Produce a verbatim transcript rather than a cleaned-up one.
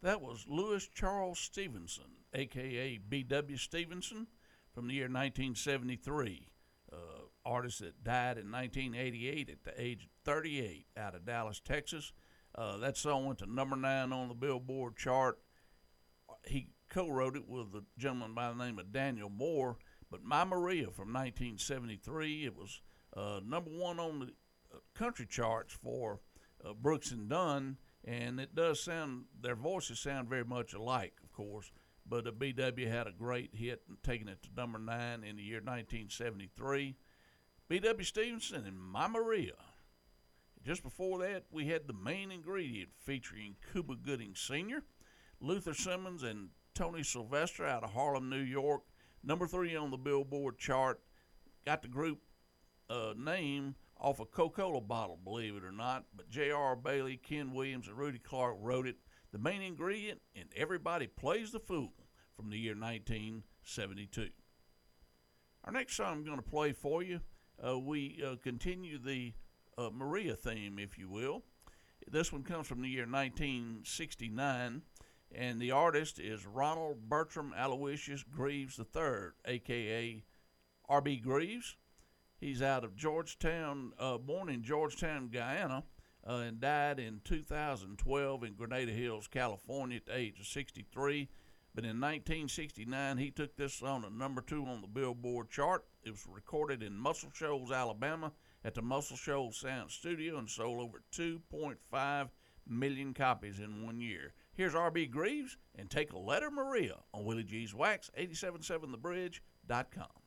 That was Louis Charles Stevenson, aka B W. Stevenson, from the year nineteen seventy-three. Uh, artist that died in nineteen eighty-eight at the age of thirty-eight out of Dallas, Texas. Uh, that song went to number nine on the Billboard chart. He co-wrote it with a gentleman by the name of Daniel Moore. But My Maria from nineteen seventy-three, it was uh, number one on the uh, country charts for uh, Brooks and Dunn, and it does sound, their voices sound very much alike, of course, but uh, B W had a great hit, taking it to number nine in the year nineteen seventy-three. B W. Stevenson and My Maria. Just before that, we had The Main Ingredient featuring Cuba Gooding Senior, Luther Simmons and Tony Sylvester out of Harlem, New York. Number three on the Billboard chart. Got the group uh, name off a Coca-Cola bottle, believe it or not. But J R. Bailey, Ken Williams, and Rudy Clark wrote it. The Main Ingredient and Everybody Plays the Fool from the year nineteen seventy-two. Our next song I'm going to play for you, uh, we uh, continue the uh, Maria theme, if you will. This one comes from the year nineteen sixty-nine. And the artist is Ronald Bertram Aloysius Greaves the third, a k a. R B. Greaves. He's out of Georgetown, uh, born in Georgetown, Guyana, uh, and died in two thousand twelve in Grenada Hills, California at the age of sixty-three. But in nineteen sixty-nine, he took this song to number two on the Billboard chart. It was recorded in Muscle Shoals, Alabama at the Muscle Shoals Sound Studio and sold over two point five million copies in one year. Here's R B. Greaves and Take a Letter Maria on Willie G's Wax, eighty-seven point seven the bridge dot com.